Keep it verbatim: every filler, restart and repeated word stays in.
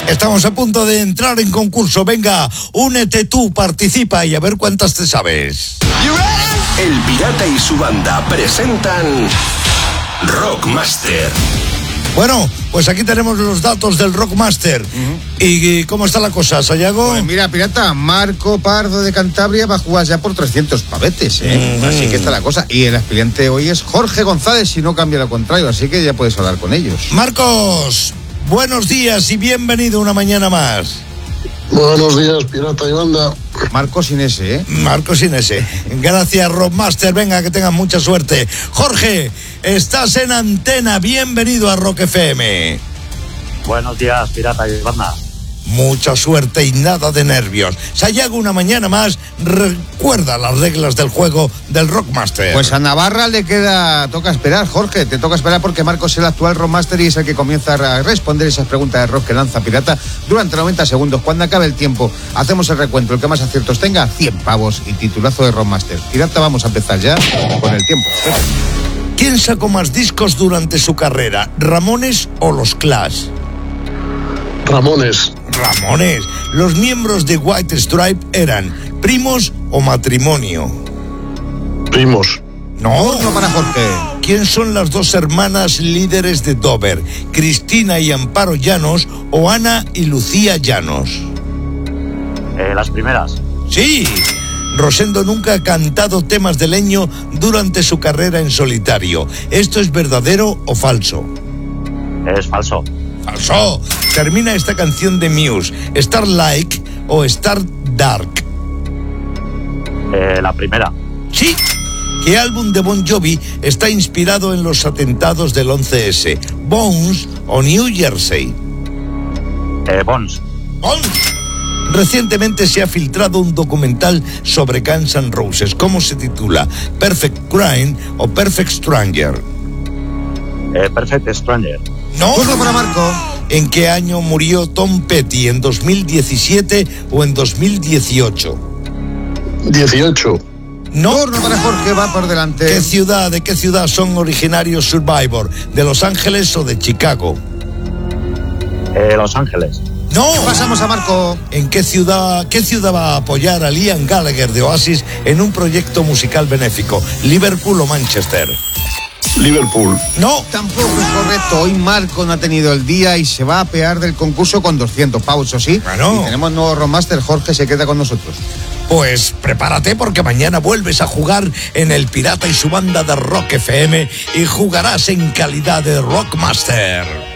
Estamos a punto de entrar en concurso. Venga, únete tú, participa y a ver cuántas te sabes. El Pirata y su banda presentan Rockmaster. Bueno, pues aquí tenemos los datos del Rockmaster. Uh-huh. ¿Y cómo está la cosa, Sayago? Pues mira, Pirata, Marco Pardo de Cantabria va a jugar ya por trescientos pavetes, ¿eh? Uh-huh. Así que está la cosa. Y el aspirante hoy es Jorge González, si no cambia lo contrario, así que ya puedes hablar con ellos. Marcos, buenos días y bienvenido una mañana más. Buenos días, Pirata y banda. Marco sin ese, ¿eh? Marco sin ese. Gracias, Rockmaster. Venga, que tengan mucha suerte. Jorge, estás en antena. Bienvenido a Rock F M. Buenos días, Pirata y banda. Mucha suerte y nada de nervios. Sayago, una mañana más, recuerda las reglas del juego del Rockmaster. Pues a Navarra le queda, toca esperar, Jorge, te toca esperar porque Marcos es el actual Rockmaster y es el que comienza a responder esas preguntas de rock que lanza Pirata durante noventa segundos. Cuando acabe el tiempo, hacemos el recuento, el que más aciertos tenga, cien pavos y titulazo de Rockmaster. Pirata, vamos a empezar ya con el tiempo. ¿Quién sacó más discos durante su carrera, Ramones o los Clash? Ramones. Ramones. Los miembros de White Stripe eran primos o matrimonio. Primos. No. No para Jorge. ¿Quién son las dos hermanas líderes de Dover? ¿Cristina y Amparo Llanos o Ana y Lucía Llanos? Eh, las primeras. Sí. Rosendo nunca ha cantado temas de Leño durante su carrera en solitario. ¿Esto es verdadero o falso? Es falso. Falso. Termina esta canción de Muse, Star Like o Star Dark. Eh, la primera. Sí. ¿Qué álbum de Bon Jovi está inspirado en los atentados del once ese? ¿Bones o New Jersey? Eh, Bones. Bones. Recientemente se ha filtrado un documental sobre Guns N' Roses. ¿Cómo se titula? ¿Perfect Crime o Perfect Stranger? Eh, Perfect Stranger. No. Turno para Marco. ¿En qué año murió Tom Petty? ¿En dos mil diecisiete o en dos mil dieciocho? dieciocho. No. Turno para Jorge, va por delante. ¿Qué ciudad, de qué ciudad son originarios Survivor? ¿De Los Ángeles o de Chicago? Eh, Los Ángeles. No. Pasamos a Marco. ¿En qué ciudad, qué ciudad va a apoyar a Liam Gallagher de Oasis en un proyecto musical benéfico? ¿Liverpool o Manchester? Liverpool. No. Tampoco es correcto. Hoy Marco no ha tenido el día y se va a apear del concurso con doscientos pavos, ¿o sí? Bueno. Y tenemos nuevo Rockmaster. Jorge se queda con nosotros. Pues prepárate porque mañana vuelves a jugar en el Pirata y su banda de Rock F M y jugarás en calidad de Rockmaster.